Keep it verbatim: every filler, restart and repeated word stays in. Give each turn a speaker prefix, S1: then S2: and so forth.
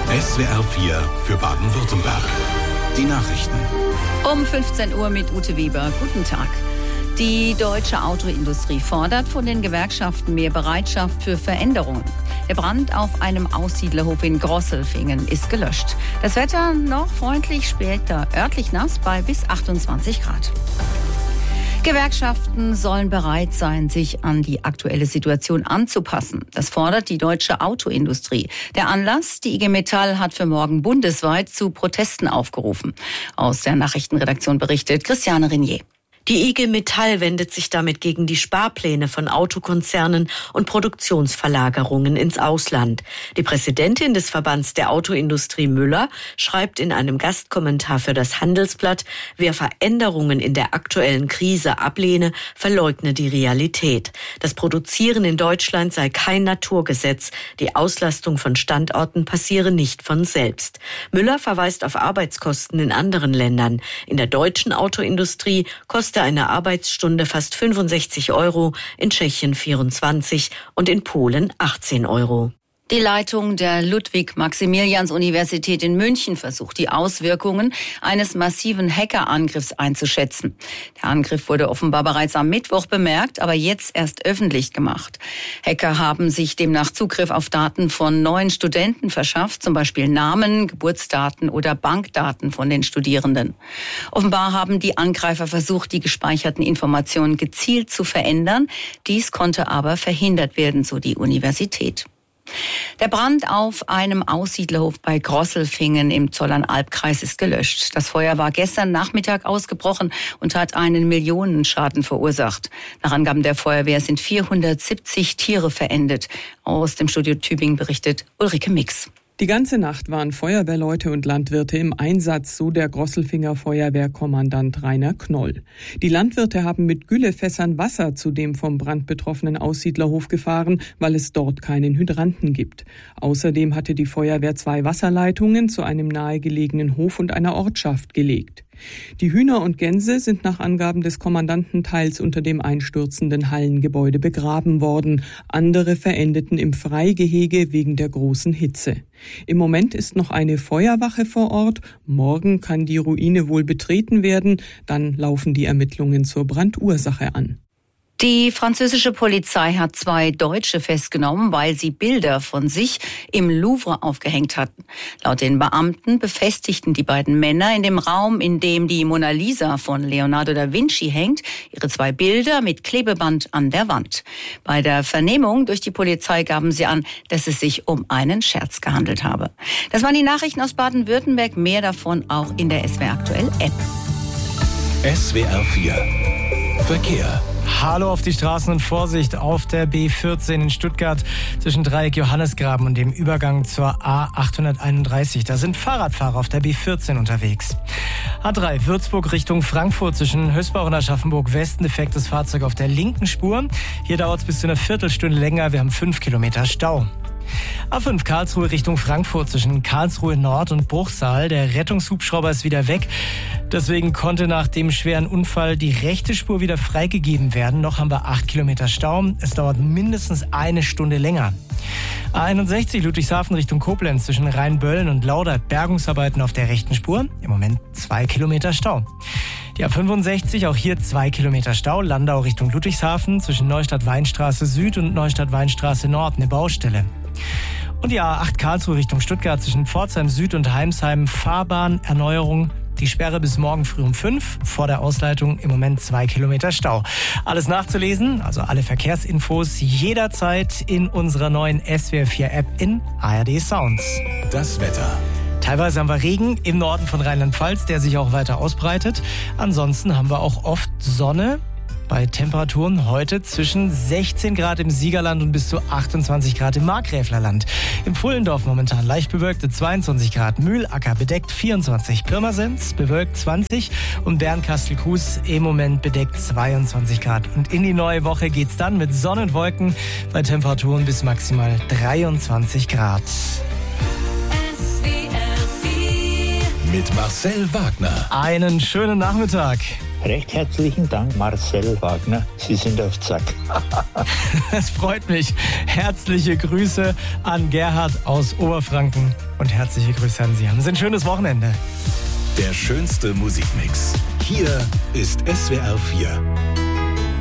S1: S W R vier für Baden-Württemberg. Die Nachrichten.
S2: Um fünfzehn Uhr mit Ute Weber. Guten Tag. Die deutsche Autoindustrie fordert von den Gewerkschaften mehr Bereitschaft für Veränderungen. Der Brand auf einem Aussiedlerhof in Grosselfingen ist gelöscht. Das Wetter noch freundlich, später örtlich nass bei bis achtundzwanzig Grad. Gewerkschaften sollen bereit sein, sich an die aktuelle Situation anzupassen. Das fordert die deutsche Autoindustrie. Der Anlass, die I G Metall hat für morgen bundesweit zu Protesten aufgerufen. Aus der Nachrichtenredaktion berichtet Christiane Renier.
S3: Die I G Metall wendet sich damit gegen die Sparpläne von Autokonzernen und Produktionsverlagerungen ins Ausland. Die Präsidentin des Verbands der Autoindustrie Müller schreibt in einem Gastkommentar für das Handelsblatt, wer Veränderungen in der aktuellen Krise ablehne, verleugne die Realität. Das Produzieren in Deutschland sei kein Naturgesetz. Die Auslastung von Standorten passiere nicht von selbst. Müller verweist auf Arbeitskosten in anderen Ländern. In der deutschen Autoindustrie kostet eine Arbeitsstunde fast fünfundsechzig Euro, in Tschechien vierundzwanzig und in Polen achtzehn Euro.
S2: Die Leitung der Ludwig-Maximilians-Universität in München versucht, die Auswirkungen eines massiven Hackerangriffs einzuschätzen. Der Angriff wurde offenbar bereits am Mittwoch bemerkt, aber jetzt erst öffentlich gemacht. Hacker haben sich demnach Zugriff auf Daten von neuen Studenten verschafft, zum Beispiel Namen, Geburtsdaten oder Bankdaten von den Studierenden. Offenbar haben die Angreifer versucht, die gespeicherten Informationen gezielt zu verändern. Dies konnte aber verhindert werden, so die Universität. Der Brand auf einem Aussiedlerhof bei Grosselfingen im Zollernalbkreis ist gelöscht. Das Feuer war gestern Nachmittag ausgebrochen und hat einen Millionenschaden verursacht. Nach Angaben der Feuerwehr sind vierhundertsiebzig Tiere verendet. Aus dem Studio Tübingen berichtet Ulrike Mix.
S4: Die ganze Nacht waren Feuerwehrleute und Landwirte im Einsatz, so der Grosselfinger Feuerwehrkommandant Rainer Knoll. Die Landwirte haben mit Güllefässern Wasser zu dem vom Brand betroffenen Aussiedlerhof gefahren, weil es dort keinen Hydranten gibt. Außerdem hatte die Feuerwehr zwei Wasserleitungen zu einem nahegelegenen Hof und einer Ortschaft gelegt. Die Hühner und Gänse sind nach Angaben des Kommandanten teils unter dem einstürzenden Hallengebäude begraben worden. Andere verendeten im Freigehege wegen der großen Hitze. Im Moment ist noch eine Feuerwache vor Ort. Morgen kann die Ruine wohl betreten werden. Dann laufen die Ermittlungen zur Brandursache an.
S2: Die französische Polizei hat zwei Deutsche festgenommen, weil sie Bilder von sich im Louvre aufgehängt hatten. Laut den Beamten befestigten die beiden Männer in dem Raum, in dem die Mona Lisa von Leonardo da Vinci hängt, ihre zwei Bilder mit Klebeband an der Wand. Bei der Vernehmung durch die Polizei gaben sie an, dass es sich um einen Scherz gehandelt habe. Das waren die Nachrichten aus Baden-Württemberg. Mehr davon auch in der S W R Aktuell App.
S1: S W R vier Verkehr.
S5: Hallo auf die Straßen und Vorsicht auf der B vierzehn in Stuttgart zwischen Dreieck Johannesgraben und dem Übergang zur A achthunderteinunddreißig. Da sind Fahrradfahrer auf der B vierzehn unterwegs. A drei Würzburg Richtung Frankfurt zwischen Hösbach und Aschaffenburg West. Defektes Fahrzeug auf der linken Spur. Hier dauert es bis zu einer Viertelstunde länger. Wir haben fünf Kilometer Stau. A fünf Karlsruhe Richtung Frankfurt zwischen Karlsruhe Nord und Bruchsal. Der Rettungshubschrauber ist wieder weg. Deswegen konnte nach dem schweren Unfall die rechte Spur wieder freigegeben werden. Noch haben wir acht Kilometer Stau. Es dauert mindestens eine Stunde länger. A einundsechzig Ludwigshafen Richtung Koblenz zwischen Rheinböllen und Laudert. Bergungsarbeiten auf der rechten Spur. Im Moment zwei Kilometer Stau. Die A fünfundsechzig, auch hier zwei Kilometer Stau. Landau Richtung Ludwigshafen zwischen Neustadt-Weinstraße Süd und Neustadt-Weinstraße Nord. Eine Baustelle. Und die A acht Karlsruhe Richtung Stuttgart zwischen Pforzheim Süd und Heimsheim. Fahrbahnerneuerung. Die Sperre bis morgen früh um fünf. Vor der Ausleitung im Moment zwei Kilometer Stau. Alles nachzulesen, also alle Verkehrsinfos, jederzeit in unserer neuen S W R vier App in A R D Sounds.
S1: Das Wetter.
S5: Teilweise haben wir Regen im Norden von Rheinland-Pfalz, der sich auch weiter ausbreitet. Ansonsten haben wir auch oft Sonne. Bei Temperaturen heute zwischen sechzehn Grad im Siegerland und bis zu achtundzwanzig Grad im Markgräflerland. Im Pfullendorf momentan leicht bewölkte zweiundzwanzig Grad, Mühlacker bedeckt vierundzwanzig, Pirmasens bewölkt zwanzig und Bernkastel-Kues im Moment bedeckt zweiundzwanzig Grad. Und in die neue Woche geht's dann mit Sonne und Wolken bei Temperaturen bis maximal dreiundzwanzig Grad.
S1: Mit Marcel Wagner.
S5: Einen schönen Nachmittag.
S6: Recht herzlichen Dank, Marcel Wagner. Sie sind auf Zack.
S5: Das freut mich. Herzliche Grüße an Gerhard aus Oberfranken und herzliche Grüße an Sie. Haben Sie ein schönes Wochenende.
S1: Der schönste Musikmix. Hier ist S W R vier.